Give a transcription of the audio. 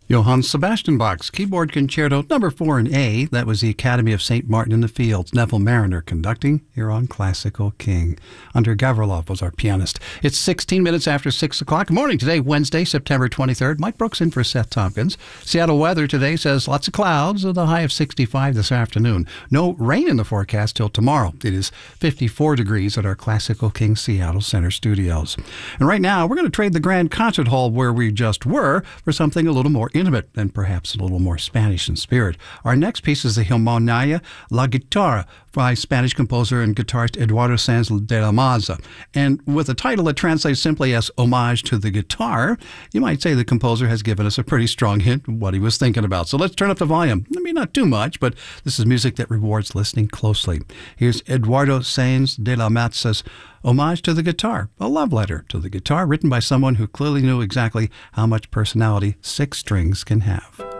Johann Sebastian Bach's Keyboard Concerto number 4 in A. That was the Academy of St. Martin in the Fields. Neville Mariner conducting here on Classical King. Andrei Gavrilov was our pianist. It's 16 minutes after 6 o'clock. Good morning today, Wednesday, September 23rd. Mike Brooks in for Seth Tompkins. Seattle weather today says lots of clouds with a high of 65 this afternoon. No rain in the forecast till tomorrow. It is 54 degrees at our Classical King Seattle Center studios. And right now, we're going to trade the Grand Concert Hall where we just were for something a little more intimate and perhaps a little more Spanish in spirit. Our next piece is the Himnalia La Guitarra by Spanish composer and guitarist Eduardo Sanz de la Maza. And with a title that translates simply as Homage to the Guitar, you might say the composer has given us a pretty strong hint of what he was thinking about. So let's turn up the volume. I mean, not too much, but this is music that rewards listening closely. Here's Eduardo Sanz de la Maza's Homage to the Guitar, a love letter to the guitar written by someone who clearly knew exactly how much personality 6 strings can have.